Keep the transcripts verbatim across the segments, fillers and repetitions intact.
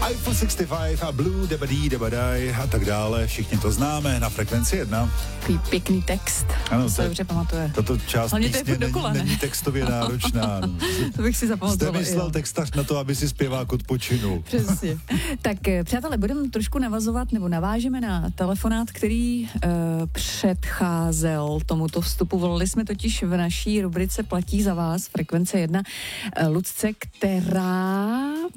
Eiffel šedesát pět a Blue, Debadí, Debadaj a tak dále. Všichni to známe na Frekvenci jedna. Takový pěkný text. Ano, to se dobře pamatuje. Tato část Hlavně to písně není, dokola, ne? není textově náročná. No. To bych si zapamatovala. Jste myslel textař na to, aby si zpěvák odpočinul. Přesně. Tak přátelé, budeme trošku navazovat, nebo navážeme na telefonát, který uh, předcházel tomuto vstupu. Volali jsme totiž v naší rubrice Platí za vás, Frekvence jedna, uh, Lucce, která...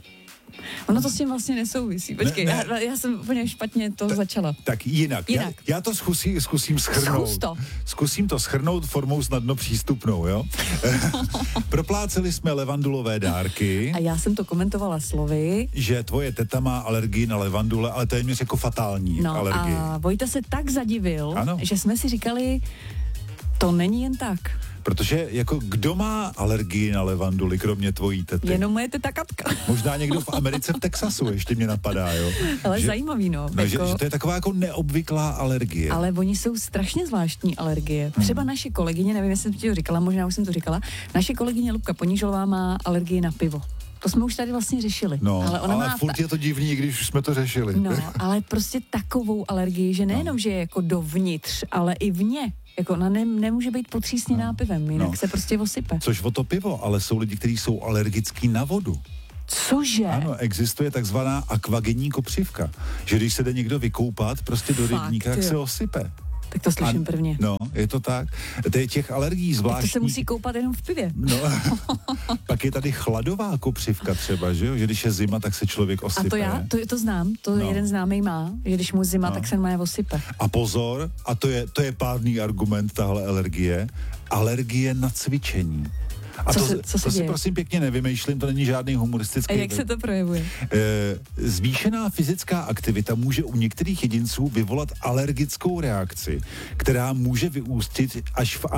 Ono to s tím vlastně nesouvisí. Počkej, ne, ne. Já, já jsem úplně špatně to Ta, začala. Tak jinak. jinak. Já, já to zkusí, zkusím schrnout. Zkus to. Zkusím to schrnout formou snadno přístupnou, jo? Propláceli jsme levandulové dárky. A já jsem to komentovala slovy. Že tvoje teta má alergii na levandule, ale to je téměř jako fatální no, alergii. A Vojta se tak zadivil, ano. že jsme si říkali, to není jen tak. Protože jako kdo má alergii na levanduly, kromě tvojí tety? Jenom moje teta Katka. Možná někdo v Americe, v Texasu, ještě mě napadá, jo. Ale že, zajímavý, no. no jako, že, že to je taková jako neobvyklá alergie. Ale oni jsou strašně zvláštní alergie. Třeba hmm. naše kolegyně, nevím, jestli jsem ti to říkala, možná už jsem to říkala, naše kolegyně Lubka Poníželová má alergii na pivo. To jsme už tady vlastně řešili. No, ale ona ale má furt je to divný, když už jsme to řešili. No, ale prostě takovou alergii, že nejenom, no. že je jako dovnitř, ale i vně. Jako ona ne, nemůže být potřísněná no. pivem, jinak no. se prostě osype. Což o to pivo, ale jsou lidi, kteří jsou alergický na vodu. Cože? Ano, existuje takzvaná akvagenní kopřivka, že když se jde někdo vykoupat prostě do rybníka, tak se osype. Tak to slyším a, prvně. No, je to tak. To je těch alergií zvláštních. Tak to se musí koupat jenom v pivě. No, pak je tady chladová kopřivka třeba, že jo? Že když je zima, tak se člověk osype. A to já, to, to znám, to no. jeden známý má, že když mu zima, no. tak se má osype. A pozor, a to je, to je pádný argument, tahle alergie, alergie na cvičení. A co to, se, co se to si prosím pěkně nevymýšlím, to není žádný humoristický... A jak se to projevuje? E, zvýšená fyzická aktivita může u některých jedinců vyvolat alergickou reakci, která může vyústit až v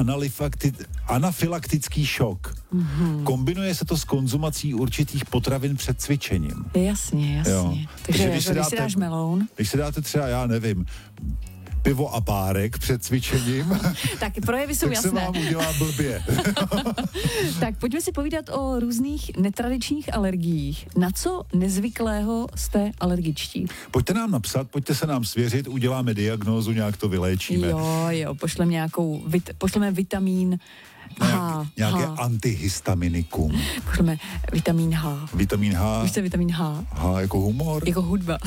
anafylaktický šok. Mm-hmm. Kombinuje se to s konzumací určitých potravin před cvičením. Jasně, jasně. Jo. Takže, Takže když, jako, dáte, když si dáš meloun... Když si dáte třeba, já nevím... pivo a párek před cvičením, tak projevy jsou tak jasné. se vám udělá blbě. Tak pojďme si povídat o různých netradičních alergiích. Na co nezvyklého jste alergičtí? Pojďte nám napsat, pojďte se nám svěřit, uděláme diagnózu, nějak to vyléčíme. Jo, jo, pošleme nějakou, vit, pošleme vitamín H. Nějaké H. antihistaminikum. Pošleme vitamín H. Vitamín H. Víš co vitamín H? H jako humor. Jako hudba.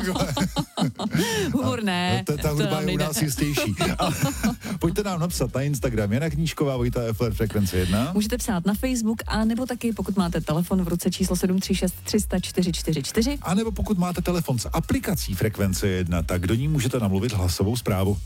Humor ne. Ta, ta hudba je u nás jistější. Pojďte nám napsat na Instagram Jana Knížková, Vojta Effler, Frekvence jedna. Můžete psát na Facebook, a nebo taky, pokud máte telefon v ruce číslo sedm tři šest tři sta čtyři čtyři čtyři. A nebo pokud máte telefon s aplikací Frekvence jedna, tak do ní můžete namluvit hlasovou zprávu.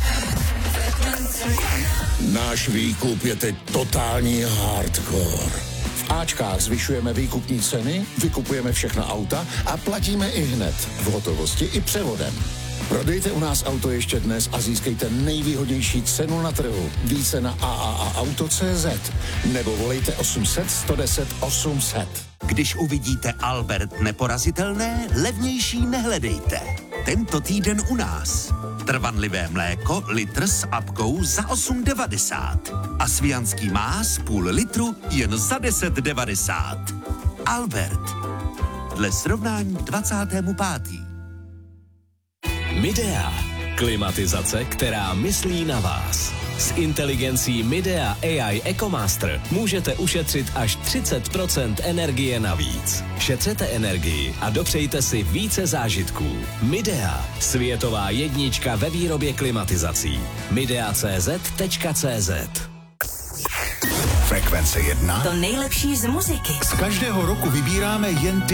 Náš výkup je teď totální hardcore. V Ačkách zvyšujeme výkupní ceny, vykupujeme všechna auta a platíme i hned, v hotovosti i převodem. Prodejte u nás auto ještě dnes a získejte nejvýhodnější cenu na trhu. Více na a a a auto tečka cé zet nebo volejte osm set sto deset osm set. Když uvidíte Albert neporazitelné, levnější nehledejte. Tento týden u nás. Trvanlivé mléko, litr s apkou za osm devadesát. A svijanský más půl litru jen za deset devadesát. Albert. Dle srovnání k dvacátému pátému Midea. Klimatizace, která myslí na vás. S inteligencí Midea A I EcoMaster můžete ušetřit až třicet procent energie navíc. Šetřete energii a dopřejte si více zážitků. Midea. Světová jednička ve výrobě klimatizací. midea tečka cé zet tečka cé zet. Frekvence jedna. To nejlepší z muziky. Z každého roku vybíráme jen ty